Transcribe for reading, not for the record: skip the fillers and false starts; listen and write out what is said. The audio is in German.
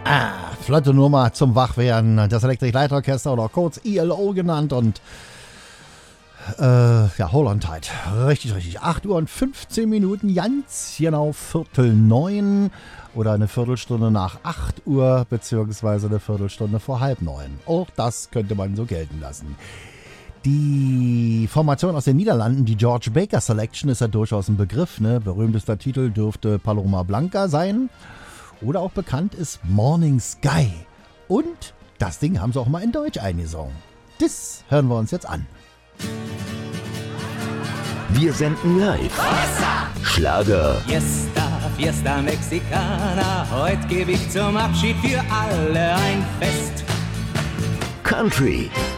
Flotte Nummer zum Wachwerden. Das Electric Light Orchester oder kurz ELO genannt und Hold Tight. Richtig. 8 Uhr und 15 Minuten, ganz genau 8:45 oder eine Viertelstunde nach 8 Uhr, beziehungsweise eine Viertelstunde vor 8:30. Auch das könnte man so gelten lassen. Die Formation aus den Niederlanden, die George Baker Selection, ist ja durchaus ein Begriff. Ne? Berühmtester Titel dürfte Paloma Blanca sein. Oder auch bekannt ist Morning Sky. Und das Ding haben sie auch mal in Deutsch eingesungen. Das hören wir uns jetzt an. Wir senden live. Schlager. Fiesta Mexicana. Heute gebe ich zum Abschied für alle ein Fest. Country.